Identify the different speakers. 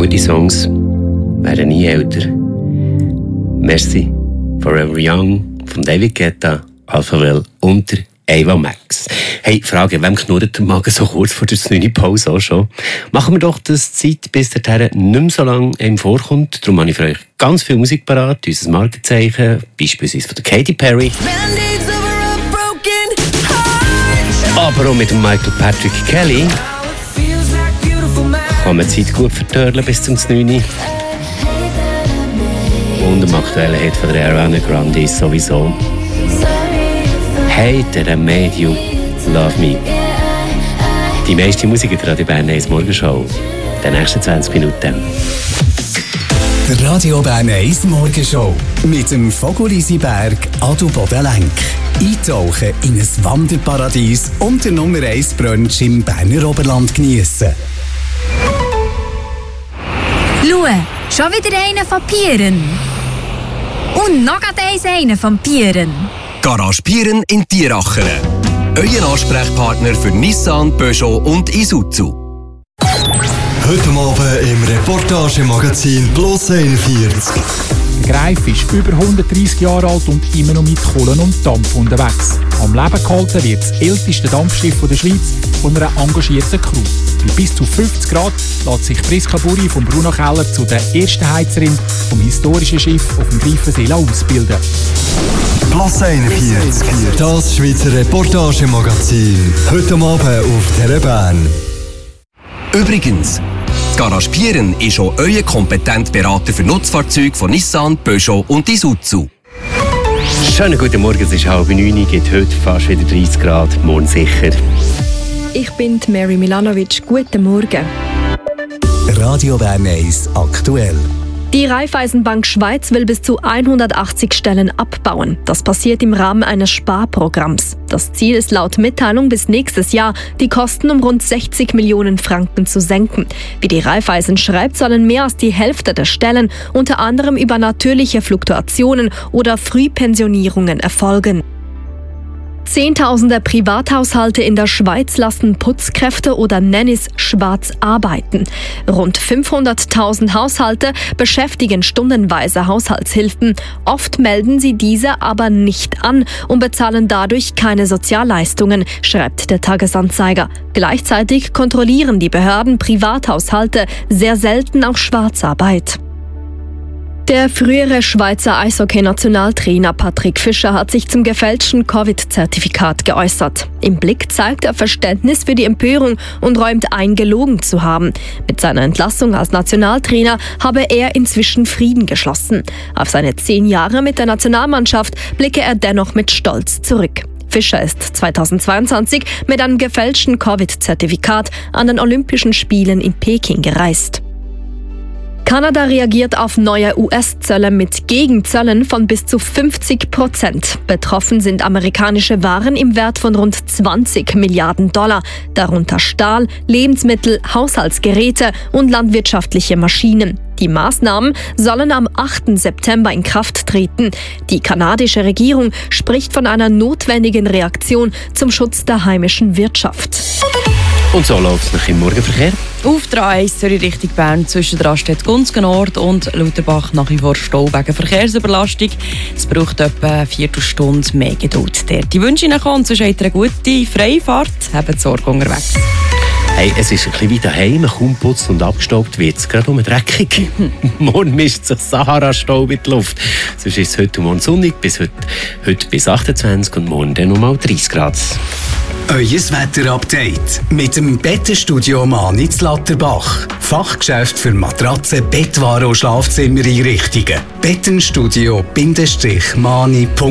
Speaker 1: Gute Songs werden nie älter. Merci, Forever Young von David Guetta, Alphaville und der Ava Max. Hey, Frage, wem knurrt der Magen so kurz vor der 9-Pause auch schon? Machen wir doch das Zeit, bis der nicht mehr so lange einem vorkommt. Darum habe ich für euch ganz viel Musik parat, unser Markenzeichen, beispielsweise von der Katy Perry. Aber auch mit dem Michael Patrick Kelly kann man die Zeit gut vertörlen bis zum 9. Und dem aktuellen Hit von der Ariana Grande ist sowieso Hey, that I made you love me. Die meiste Musik in der Radio Bern 1 Morgenshow. Die nächsten 20 Minuten.
Speaker 2: Der Radio Bern 1 Morgenshow mit dem Vogel-Lisi-Berg Adelboden-Lenk. Eintauchen in ein Wanderparadies und der Nummer 1 Brunch im Berner Oberland geniessen.
Speaker 3: Schau, schon wieder einer von Pieren. Und noch einer von Pieren.
Speaker 4: Garage Pieren in Tieracheren. Euer Ansprechpartner für Nissan, Peugeot und Isuzu.
Speaker 5: Heute Abend im Reportagemagazin Plus 41.
Speaker 6: Der Greif ist über 130 Jahre alt und immer noch mit Kohlen und Dampf unterwegs. Am Leben gehalten wird das älteste Dampfschiff der Schweiz von einer engagierten Crew. Bei bis zu 50 Grad lässt sich Priska Buri vom Bruno-Keller zu der ersten Heizerin vom historischen Schiff auf dem Greifensee ausbilden.
Speaker 5: Plus 41, das Schweizer Reportagemagazin. Heute Abend auf Telebahn.
Speaker 4: Übrigens, die Garage Pieren ist auch euer kompetenter Berater für Nutzfahrzeuge von Nissan, Peugeot und Isuzu.
Speaker 1: Schönen guten Morgen, es ist 8:30, geht heute fast wieder 30 Grad, morgen sicher.
Speaker 7: Ich bin Mary Milanovic. Guten Morgen.
Speaker 2: Radio Bern 1 aktuell.
Speaker 7: Die Raiffeisenbank Schweiz will bis zu 180 Stellen abbauen. Das passiert im Rahmen eines Sparprogramms. Das Ziel ist laut Mitteilung bis nächstes Jahr, die Kosten um rund 60 Millionen Franken zu senken. Wie die Raiffeisen schreibt, sollen mehr als die Hälfte der Stellen unter anderem über natürliche Fluktuationen oder Frühpensionierungen erfolgen. Zehntausende Privathaushalte in der Schweiz lassen Putzkräfte oder Nannies schwarz arbeiten. Rund 500.000 Haushalte beschäftigen stundenweise Haushaltshilfen. Oft melden sie diese aber nicht an und bezahlen dadurch keine Sozialleistungen, schreibt der Tagesanzeiger. Gleichzeitig kontrollieren die Behörden Privathaushalte sehr selten auf Schwarzarbeit. Der frühere Schweizer Eishockey-Nationaltrainer Patrick Fischer hat sich zum gefälschten Covid-Zertifikat geäußert. Im Blick zeigt er Verständnis für die Empörung und räumt ein, gelogen zu haben. Mit seiner Entlassung als Nationaltrainer habe er inzwischen Frieden geschlossen. Auf seine 10 Jahre mit der Nationalmannschaft blicke er dennoch mit Stolz zurück. Fischer ist 2022 mit einem gefälschten Covid-Zertifikat an den Olympischen Spielen in Peking gereist. Kanada reagiert auf neue US-Zölle mit Gegenzöllen von bis zu 50%. Betroffen sind amerikanische Waren im Wert von rund 20 Milliarden $, darunter Stahl, Lebensmittel, Haushaltsgeräte und landwirtschaftliche Maschinen. Die Maßnahmen sollen am 8. September in Kraft treten. Die kanadische Regierung spricht von einer notwendigen Reaktion zum Schutz der heimischen Wirtschaft.
Speaker 1: Und so läuft es noch im Morgenverkehr.
Speaker 8: Auf der A1 Zürich Richtung Bern zwischen der Raststätte Gunzgen-Nord und Lauterbach nach wie vor Stau wegen Verkehrsüberlastung. Es braucht etwa eine Viertelstunde mehr Geduld. Die wünsche ich Ihnen und sonst habt ihr eine gute Freifahrt. Habt Sorge unterwegs.
Speaker 1: Hey, es ist ein bisschen wie daheim, kaum putzt und abgestaubt wird es gerade dreckig. Morgen mischt sich Sahara-Staub in die Luft. Sonst ist es heute und morgen sonnig, bis heute bis 28 und morgen dann nochmal 30 Grad.
Speaker 2: Euer Wetterupdate mit dem Bettenstudio Mani zu Latterbach. Fachgeschäft für Matratzen, Bettwaren und Schlafzimmereinrichtungen. Bettenstudio-mani.ch